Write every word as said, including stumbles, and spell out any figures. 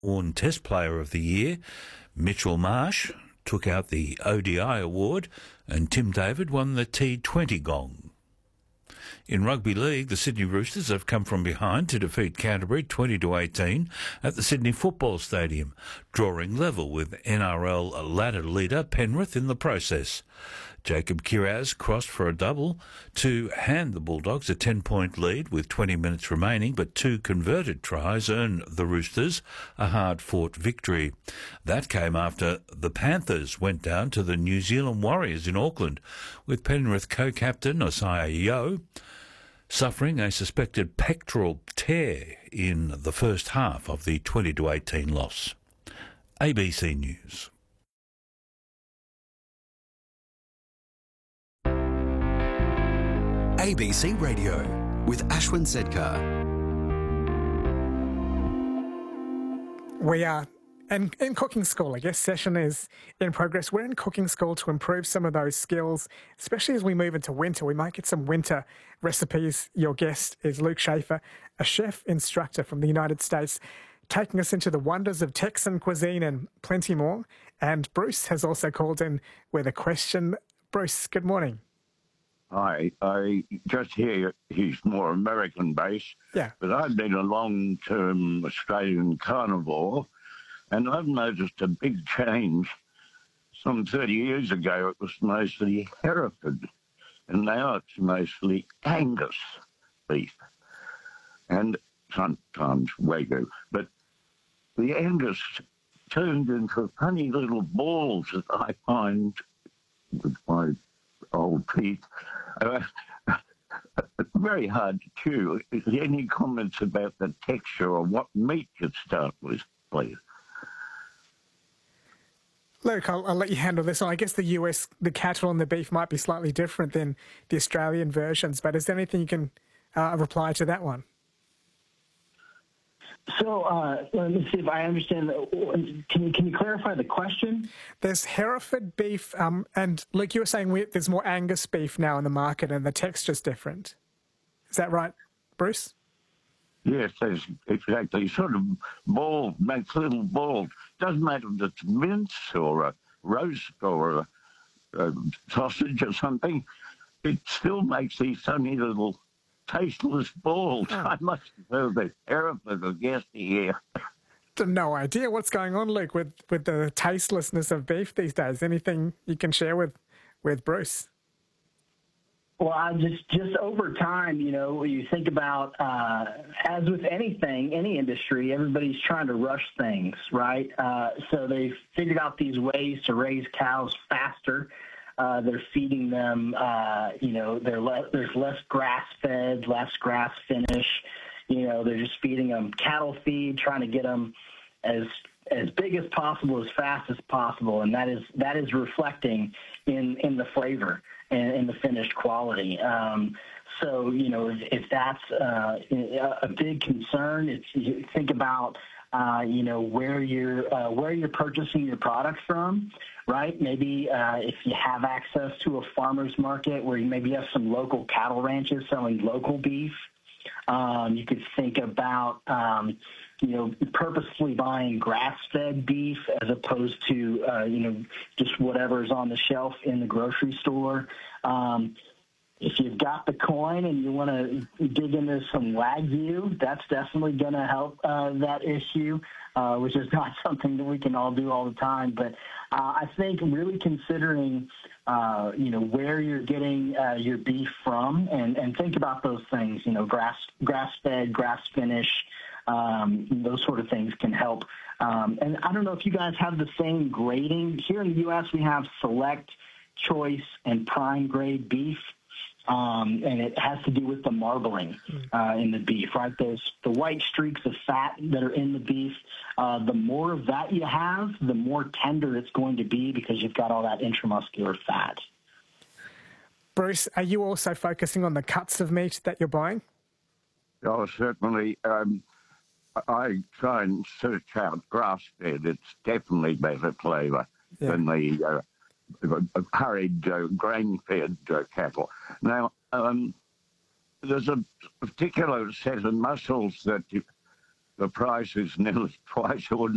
Orn Test Player of the Year. Mitchell Marsh took out the O D I award, and Tim David won the T twenty gong. In rugby league, the Sydney Roosters have come from behind to defeat Canterbury twenty to eighteen at the Sydney Football Stadium, drawing level with N R L ladder leader Penrith in the process. Jacob Kiraz crossed for a double to hand the Bulldogs a ten-point lead with twenty minutes remaining, but two converted tries earned the Roosters a hard-fought victory. That came after the Panthers went down to the New Zealand Warriors in Auckland, with Penrith co-captain Osaya Yeo suffering a suspected pectoral tear in the first half of the twenty to eighteen loss. A B C News. A B C Radio with Ashwin Sedkar. We are in, in cooking school. I guess session is in progress. We're in cooking school to improve some of those skills, especially as we move into winter. We might get some winter recipes. Your guest is Luke Schaefer, a chef instructor from the United States, taking us into the wonders of Texan cuisine and plenty more. And Bruce has also called in with a question. Bruce, good morning. Hi, I just hear he's more American-based, yeah. But I've been a long-term Australian carnivore, and I've noticed a big change. Some thirty years ago, it was mostly Hereford, and now it's mostly Angus beef, and sometimes Wagyu. But the Angus turned into funny little balls that I find with my old teeth. Uh, very hard to chew. Is there any comments about the texture or what meat you'd start with, please? Luke, I'll, I'll let you handle this one. I guess the U S, the cattle and the beef might be slightly different than the Australian versions, but is there anything you can uh, reply to that one? So uh, let me see if I understand. The, can you can you clarify the question? There's Hereford beef, um, and Luke, you were saying we, there's more Angus beef now in the market, and the texture's different. Is that right, Bruce? Yes, that's exactly. Sort of ball, makes little balls. Doesn't matter if it's mince or a roast or a, a sausage or something. It still makes these funny little tasteless balls. Oh. I must have the Hereford of yesteryear. No idea what's going on, Luke, with, with the tastelessness of beef these days. Anything you can share with, with Bruce? Well, I just just over time, you know, when you think about, uh, as with anything, any industry, everybody's trying to rush things, right? Uh, so they've figured out these ways to raise cows faster. Uh, they're feeding them, uh, you know, they're le- there's less grass-fed, less grass finish. You know, they're just feeding them cattle feed, trying to get them as as big as possible, as fast as possible, and that is that is reflecting in, in the flavor and in the finished quality. Um, so, you know, if, if that's uh, a big concern, it's, you think about, uh, you know, where you're uh, where you're purchasing your product from. Right? Maybe uh, if you have access to a farmer's market where you maybe have some local cattle ranches selling local beef, um, you could think about, um, you know, purposely buying grass-fed beef as opposed to, uh, you know, just whatever's on the shelf in the grocery store. Um, if you've got the coin and you want to dig into some Wagyu, that's definitely going to help uh, that issue. Uh, which is not something that we can all do all the time. But uh, I think really considering, uh, you know, where you're getting uh, your beef from and, and think about those things, you know, grass, grass-fed, grass-finish, um, those sort of things can help. Um, and I don't know if you guys have the same grading. Here in the U S we have select, choice, and prime grade beef. Um, and it has to do with the marbling uh, in the beef, right? Those the white streaks of fat that are in the beef. Uh, the more of that you have, the more tender it's going to be because you've got all that intramuscular fat. Bruce, are you also focusing on the cuts of meat that you're buying? Oh, certainly. Um, I try and search out grass-fed. It's definitely better flavour yeah. than the Uh, hurried uh, grain-fed uh, cattle. Now, um, there's a particular set of mussels that you, the price is nearly twice ordinary.